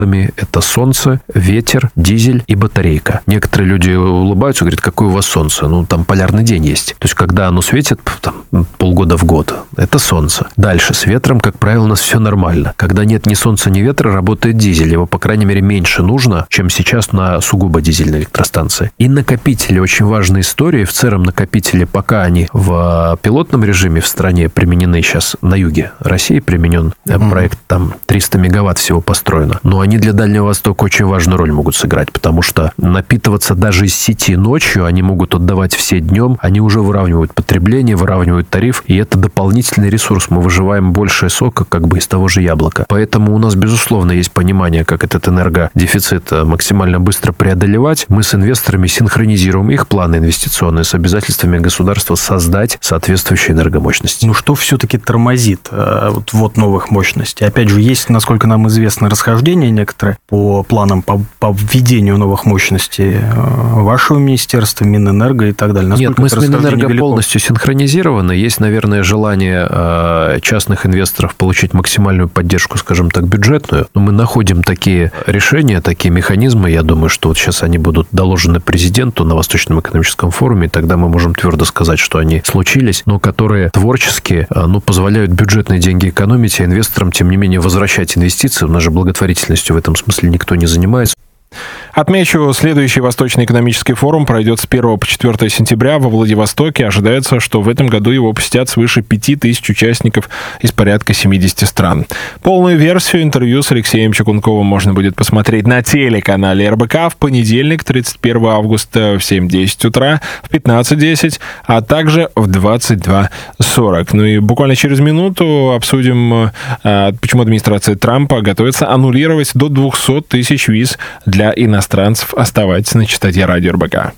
Это солнце, ветер, дизель и батарейка. Некоторые люди улыбаются, говорят, какое у вас солнце? Ну, там полярный день есть. То есть, когда оно светит, там, полгода в год, это солнце. Дальше, с ветром, как правило, у нас все нормально. Когда нет ни солнца, ни ветра, работает дизель. Его, по крайней мере, меньше нужно, чем сейчас на сугубо дизельной электростанции. И накопители, очень важная история. В целом накопители, пока они в пилотном режиме в стране применены сейчас на юге России, применен проект, там 300 мегаватт всего построено. Но они для Дальнего Востока очень важную роль могут сыграть, потому что напитываться даже из сети ночью они могут отдавать все днем, они уже выравнивают потребление, выравнивают тариф, и это дополнительный ресурс. Мы выживаем больше сока как бы из того же яблока. Поэтому у нас, безусловно, есть понимание, как этот энергодефицит максимально быстро преодолевать. Мы с инвесторами синхронизируем их планы инвестиционные с обязательствами государства создать соответствующие энергомощности. Ну, что все-таки тормозит вот новых мощностей? Опять же, есть, насколько нам известно, расхождения некоторые по планам по введению новых мощностей вашего министерства, Минэнерго и так далее. Насколько нет, мы с Минэнерго полностью синхронизированы. Есть, наверное, желание частных инвесторов получить максимальную поддержку, скажем так, бюджетную. Но мы находим такие решения, такие механизмы. Я думаю, что вот сейчас они будут доложены президенту на Восточном экономическом форуме, и тогда мы можем твердо сказать, что они случились, но которые творчески позволяют бюджетные деньги экономить, а инвесторам, тем не менее, возвращать инвестиции. У нас же благотворительностью в этом смысле никто не занимается. Отмечу, следующий Восточный экономический форум пройдет с 1 по 4 сентября во Владивостоке. Ожидается, что в этом году его посетят свыше 5000 участников из порядка 70 стран. Полную версию интервью с Алексеем Чекунковым можно будет посмотреть на телеканале РБК в понедельник, 31 августа в 7:10 утра, в 15:10, а также в 22:40. Ну и буквально через минуту обсудим, почему администрация Трампа готовится аннулировать до 200 тысяч виз для иностранцев. Оставайтесь на частоте радио РБК.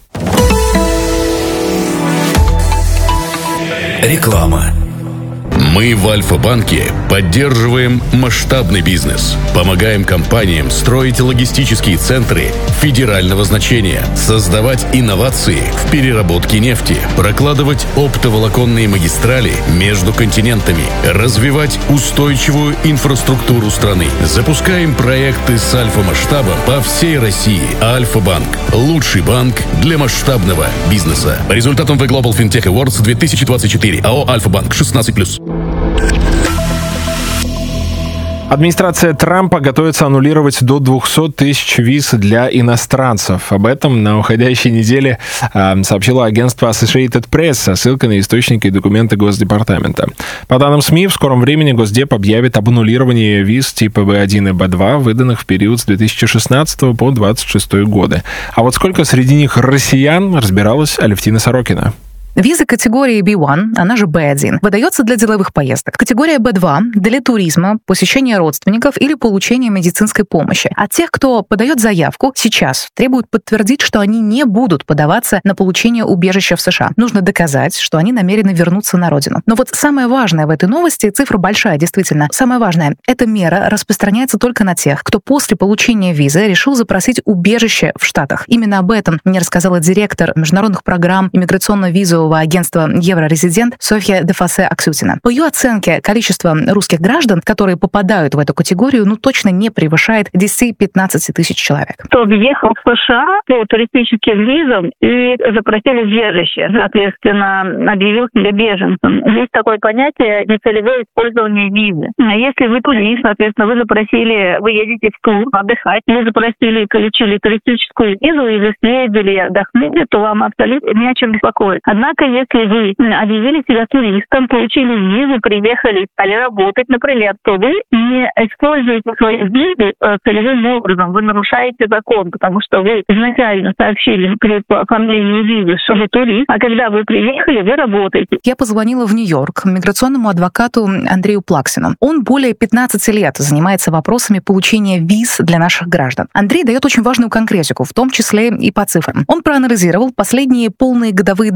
Реклама. Мы в Альфа-банке поддерживаем масштабный бизнес, помогаем компаниям строить логистические центры федерального значения, создавать инновации в переработке нефти, прокладывать оптоволоконные магистрали между континентами, развивать устойчивую инфраструктуру страны. Запускаем проекты с альфа-масштабом по всей России. Альфа-банк – лучший банк для масштабного бизнеса. По результатам The Global FinTech Awards 2024 АО «Альфа-банк» 16+. Администрация Трампа готовится аннулировать до 200 тысяч виз для иностранцев. Об этом на уходящей неделе сообщило агентство Associated Press со ссылкой на источники и документы Госдепартамента. По данным СМИ, в скором времени Госдеп объявит об аннулировании виз типа B1 и B2, выданных в период с 2016 по 2026 годы. А вот сколько среди них россиян, разбиралась Алевтина Сорокина. Виза категории B1, она же B1, выдается для деловых поездок. Категория B2 для туризма, посещения родственников или получения медицинской помощи. А тех, кто подает заявку, сейчас требуют подтвердить, что они не будут подаваться на получение убежища в США. Нужно доказать, что они намерены вернуться на родину. Но вот самое важное в этой новости, цифра большая, действительно, самое важное, эта мера распространяется только на тех, кто после получения визы решил запросить убежище в Штатах. Именно об этом мне рассказала директор международных программ иммиграционно-визового агентства «Еврорезидент» Софья Дефасе-Аксютина. По ее оценке, количество русских граждан, которые попадают в эту категорию, точно не превышает 10-15 тысяч человек. Кто въехал в США по туристическим визам и запросили убежище, соответственно, объявил себя беженцем. Есть такое понятие нецелевое использование визы. Если вы турист, соответственно, вы едете в тур отдыхать, вы запросили, получили туристическую визу или съездили, отдохнули, то вам абсолютно не о чем беспокоить. Однако, если вы объявили себя туристом, получили визу, приехали, стали работать, например, то вы не используете свои визы целевым образом. Вы нарушаете закон, потому что вы изначально сообщили при оформлении визы, что вы турист, а когда вы приехали, вы работаете. Я позвонила в Нью-Йорк миграционному адвокату Андрею Плаксину. Он более 15 лет занимается вопросами получения виз для наших граждан. Андрей дает очень важную конкретику, в том числе и по цифрам. Он проанализировал последние полные годовые данные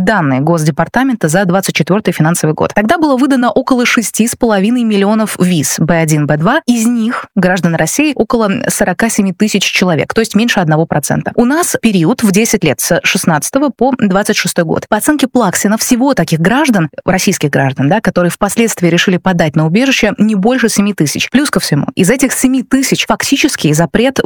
Госдепартамента за 2024 финансовый год. Тогда было выдано около 6,5 миллионов виз B1, B2. Из них граждан России около 47 тысяч человек, то есть меньше 1%. У нас период в 10 лет с 16 по 26 год. По оценке Плаксина, всего таких граждан, российских граждан, да, которые впоследствии решили подать на убежище, не больше 7 тысяч. Плюс ко всему, из этих 7 тысяч фактически запрет